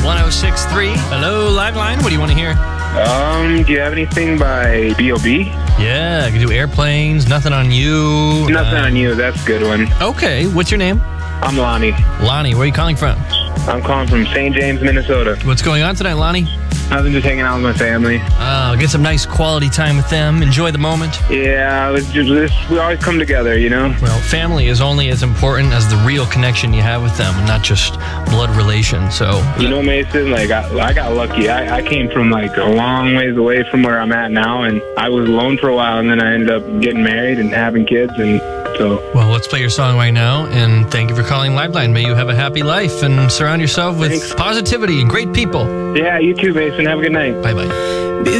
106.3. Hello, Liveline. What do you want to hear? Do you have anything by B.O.B.? Yeah, I can do Airplanes, Nothing on You. Nothing on You. That's a good one. Okay, what's your name? I'm Lonnie. Lonnie, where are you calling from? I'm calling from St. James, Minnesota. What's going on tonight, Lonnie? Nothing, just hanging out with my family. Get some nice quality time with them. Enjoy the moment. Yeah, we always come together, you know? Well, family is only as important as the real connection you have with them, and not just blood relation. So, you know, Mason, like, I got lucky. I came from, like, a long ways away from where I'm at now, and I was alone for a while, and then I ended up getting married and having kids, and so... Well, let's play your song right now, and thank you for calling Liveline. May you have a happy life and surround yourself with positivity and great people. Yeah, you too, Mason. Have a good night. Bye-bye.